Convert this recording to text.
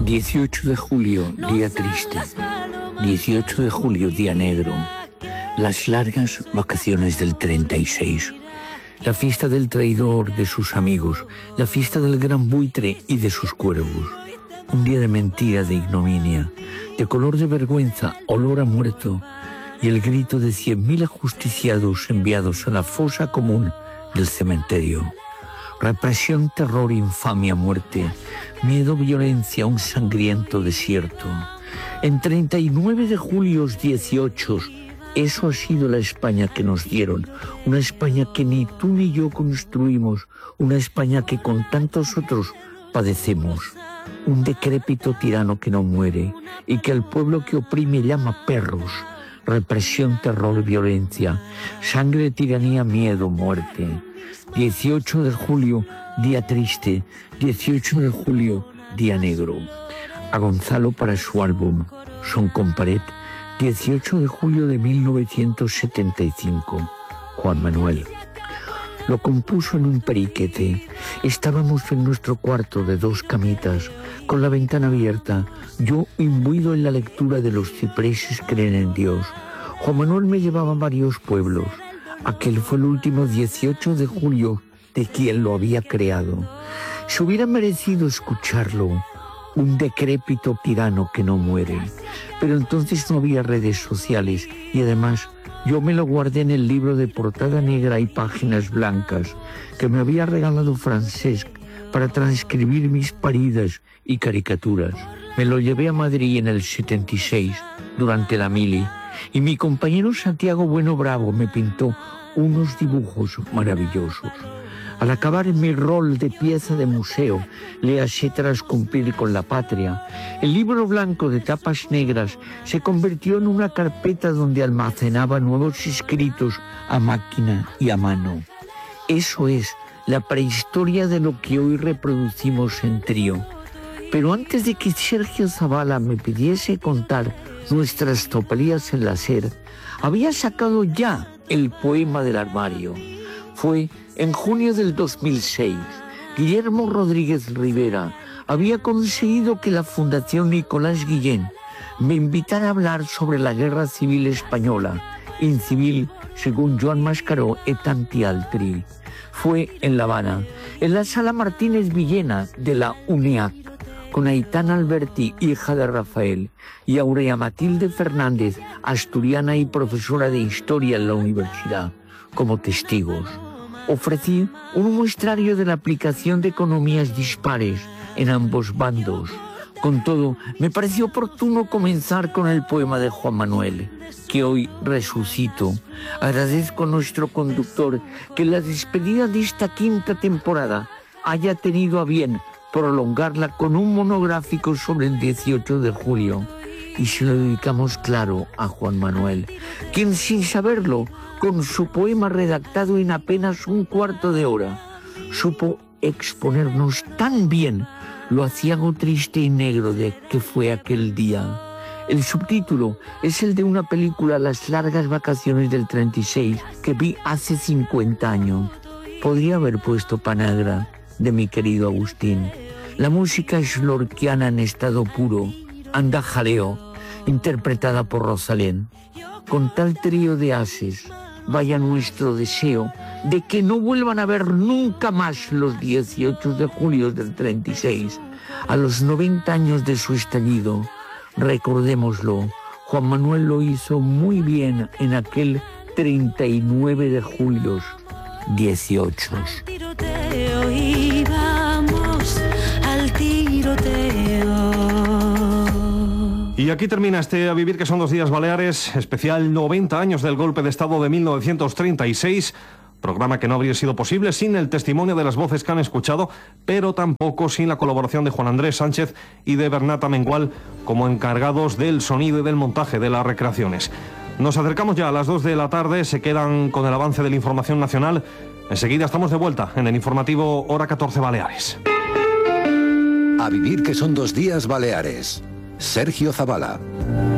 18 de julio, día triste. 18 de julio, día negro. Las largas vacaciones del 36. La fiesta del traidor, de sus amigos. La fiesta del gran buitre y de sus cuervos. Un día de mentira, de ignominia, de color de vergüenza, olor a muerto y el grito de 100.000 ajusticiados enviados a la fosa común del cementerio. Represión, terror, infamia, muerte, miedo, violencia, un sangriento desierto. En 39 de julio 18, eso ha sido la España que nos dieron, una España que ni tú ni yo construimos, una España que con tantos otros padecemos. Un decrépito tirano que no muere y que el pueblo que oprime llama perros. Represión, terror, violencia, sangre, tiranía, miedo, muerte. 18 de julio, día triste. 18 de julio, día negro. A Gonzalo para su álbum Son con pared, 18 de julio de 1975. Juan Manuel. Lo compuso en un periquete. Estábamos en nuestro cuarto de 2 camitas, con la ventana abierta, yo imbuido en la lectura de Los cipreses creen en Dios. Juan Manuel me llevaba a varios pueblos. Aquel fue el último 18 de julio de quien lo había creado. Se hubiera merecido escucharlo, un decrépito tirano que no muere. Pero entonces no había redes sociales y además yo me lo guardé en el libro de portada negra y páginas blancas que me había regalado Francesc para transcribir mis paridas y caricaturas. Me lo llevé a Madrid en el 76, durante la mili, y mi compañero Santiago Bueno Bravo me pintó unos dibujos maravillosos. Al acabar en mi rol de pieza de museo, léase tras cumplir con la patria, el libro blanco de tapas negras se convirtió en una carpeta donde almacenaba nuevos escritos a máquina y a mano. Eso es la prehistoria de lo que hoy reproducimos en Trío. Pero antes de que Sergio Zavala me pidiese contar nuestras topelías en la SER, había sacado ya el poema del armario. Fue en junio del 2006. Guillermo Rodríguez Rivera había conseguido que la Fundación Nicolás Guillén me invitara a hablar sobre la Guerra Civil Española, incivil, según Joan Mascaró, et tanti altri. Fue en La Habana, en la Sala Martínez Villena de la UNIAC, con Aitana Alberti, hija de Rafael, y Aurea Matilde Fernández, asturiana y profesora de Historia en la universidad, como testigos. Ofrecí un muestrario de la aplicación de economías dispares en ambos bandos. Con todo, me pareció oportuno comenzar con el poema de Juan Manuel, que hoy resucito. Agradezco a nuestro conductor que en la despedida de esta 5ª temporada haya tenido a bien prolongarla con un monográfico sobre el 18 de julio. Y se lo dedicamos, claro, a Juan Manuel, quien sin saberlo, con su poema redactado en apenas un cuarto de hora, supo exponernos tan bien lo aciago, triste y negro de que fue aquel día. El subtítulo es el de una película, Las largas vacaciones del 36, que vi hace 50 años. Podría haber puesto Panagra, de mi querido Agustín. La música es lorquiana en estado puro, Anda Jaleo, interpretada por Rosalén. Con tal trío de ases, vaya nuestro deseo de que no vuelvan a ver nunca más los 18 de julio del 36. A los 90 años de su estallido, recordémoslo, Juan Manuel lo hizo muy bien en aquel 39 de julio 18. Y vamos al tiroteo. Y aquí termina este A Vivir, que son 2 días Baleares, especial 90 años del golpe de Estado de 1936, programa que no habría sido posible sin el testimonio de las voces que han escuchado, pero tampoco sin la colaboración de Juan Andrés Sánchez y de Bernata Mengual como encargados del sonido y del montaje de las recreaciones. Nos acercamos ya a las 2 de la tarde, se quedan con el avance de la información nacional. Enseguida estamos de vuelta en el informativo Hora 14 Baleares. A Vivir, que son 2 días Baleares. Sergio Zavala.